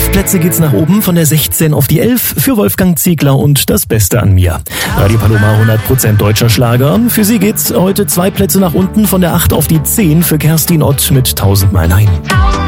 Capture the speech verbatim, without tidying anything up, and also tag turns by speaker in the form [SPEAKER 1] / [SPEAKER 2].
[SPEAKER 1] Fünf Plätze geht's nach oben, von der sechzehn auf die elf für Wolfgang Ziegler und Das Beste an mir. Radio Paloma hundert Prozent deutscher Schlager. Für sie geht's heute zwei Plätze nach unten, von der acht auf die zehn für Kerstin Ott mit Tausendmal Nein.